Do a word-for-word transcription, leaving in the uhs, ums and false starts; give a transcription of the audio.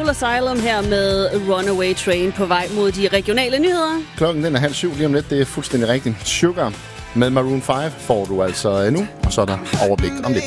Soul Asylum her med Runaway Train på vej mod de regionale nyheder. Klokken den er halv syv lige om lidt, det er fuldstændig rigtigt. Sugar med Maroon fem får du altså nu, og så er der overblik om lidt.